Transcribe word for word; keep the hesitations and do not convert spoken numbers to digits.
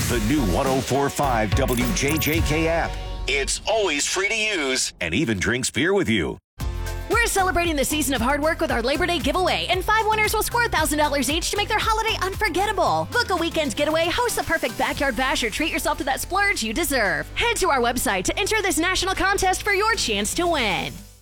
The new one oh four point five W J J K app. It's always free to use and even drinks beer with you. We're celebrating the season of hard work with our Labor Day giveaway, and five winners will score one thousand dollars each to make their holiday unforgettable. Book a weekend getaway, host the perfect backyard bash, or treat yourself to that splurge you deserve. Head to our website to enter this national contest for your chance to win.